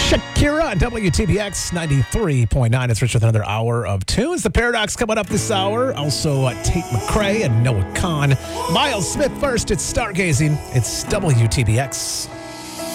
Shakira on WTBX 93.9. It's Rich with another hour of tunes. The Paradox coming up this hour. Also, Tate McRae and Noah Kahn. Miles Smith first. It's Stargazing. It's WTBX.